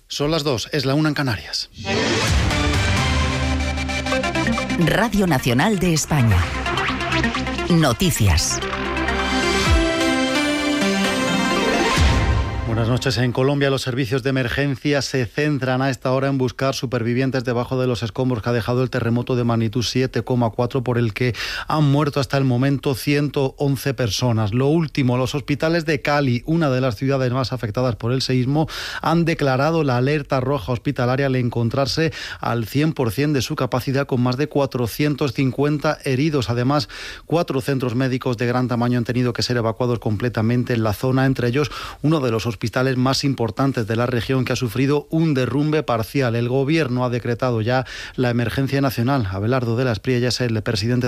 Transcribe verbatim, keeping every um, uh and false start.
Son las dos, es la una en Canarias. Radio Nacional de España. Noticias. Buenas noches. En Colombia los servicios de emergencia se centran a esta hora en buscar supervivientes debajo de los escombros que ha dejado el terremoto de magnitud siete coma cuatro por el que han muerto hasta el momento ciento once personas. Lo último, los hospitales de Cali, una de las ciudades más afectadas por el seísmo, han declarado la alerta roja hospitalaria al encontrarse al cien por ciento de su capacidad con más de cuatrocientos cincuenta heridos. Además, cuatro centros médicos de gran tamaño han tenido que ser evacuados completamente en la zona, entre ellos uno de los hospitales hospitales más importantes de la región que ha sufrido un derrumbe parcial. El gobierno ha decretado ya la emergencia nacional. Abelardo de la Espriella es el presidente